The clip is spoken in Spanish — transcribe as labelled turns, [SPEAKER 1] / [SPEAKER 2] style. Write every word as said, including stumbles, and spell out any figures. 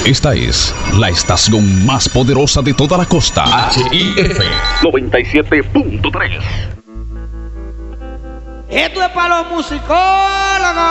[SPEAKER 1] Esta es la estación más poderosa de toda la costa. H I F noventa y siete punto tres.
[SPEAKER 2] Esto es para los musicólogos.